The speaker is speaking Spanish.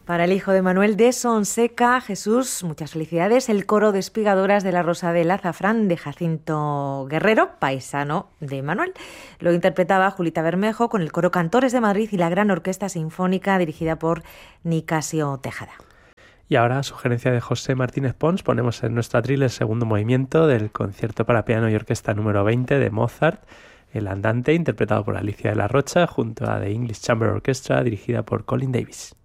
Para el hijo de Manuel de Sonseca, Jesús, muchas felicidades. El coro de Espigadoras de la Rosa del Azafrán de Jacinto Guerrero, paisano de Manuel. Lo interpretaba Julita Bermejo con el coro Cantores de Madrid y la gran orquesta sinfónica dirigida por Nicasio Tejada. Y ahora, a sugerencia de José Martínez Pons, ponemos en nuestro atril el segundo movimiento del concierto para piano y orquesta número 20 de Mozart, El Andante, interpretado por Alicia de la Rocha, junto a The English Chamber Orchestra, dirigida por Colin Davis.